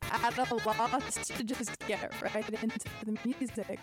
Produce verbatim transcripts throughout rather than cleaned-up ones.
at a loss to just get right into the music.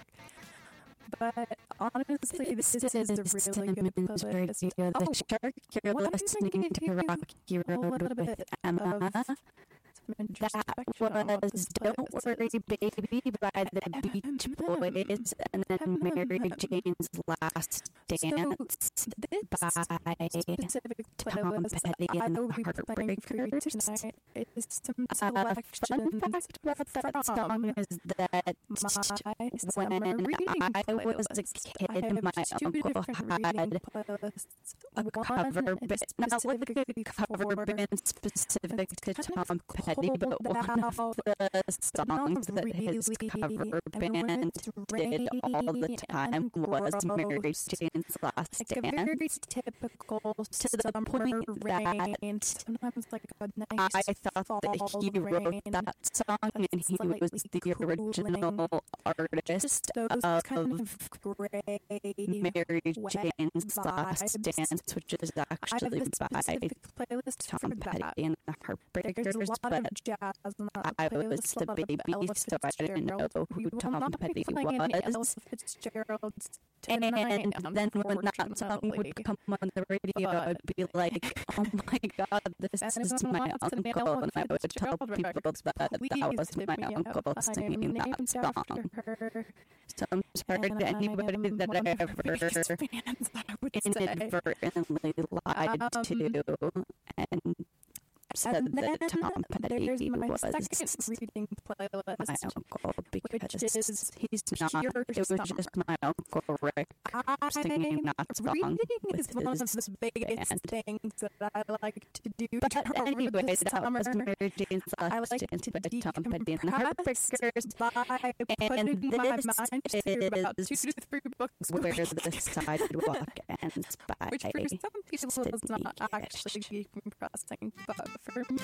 But honestly, this is a really good playlist. You're the Oh, shark, you're what listening to Rocky a Road little with bit Emma. of some That introspection on what was this Don't playlist Worry is. Baby by the Beach Boys, and then Mary Jane's Last Dance So, by this specific Tom playlist Petty I and will the be playing for you Heartbreakers. tonight is some Uh, fun selections fact about that from song is that my when summer reading I was a playlists. kid, I have my two uncle different had reading playlists. a One cover is band, not like a specifically cover for band specific to kind of Tom Petty, but cold one of out, the but not songs that his really, cover and when band it's did all the rainy time and was Mary gross, Jane's Last like a very Dance. typical To the summer point rain, that sometimes like a nice I thought that fall he wrote rain. that song and he slightly was the original cooling. artist Just those of kind of gray, Mary wet Jane's Last vibes. Dance, which is I have actually this by specific playlist Tom for Petty that. and the There's a Heartbreakers, lot but of jazz on that I playlist, was a the lot of baby, Ella so I didn't know Fitzgerald. who We will Tom not be Petty playing any Ella was. Fitzgerald And tonight, then when that song would unfortunately. come on the radio, But I'd be like, oh my god, this If is anyone my wants an uncle. Ella And I would tell Fitzgerald people record, that that please was hit my me uncle up. I am singing that named song. after her. So I'm sorry And to I anybody am that one I of her ever biggest fans, I would say. inadvertently lied Um, to and said And then that Tom Petty there's my was second reading my playlist, uncle which because is he's not. pure It was summer. just my uncle Rick singing that song Reading with is one of his the biggest band. things that I like to do. But over anyway, the that summer. was Mary Jane's I Last like Dance to by Tom Petty and the decompress Heartbreakers. by And putting my this mind to about two is to three books, Where the Sidewalk Ends by which for some people Sydney is not Kish. actually decompressing, but for me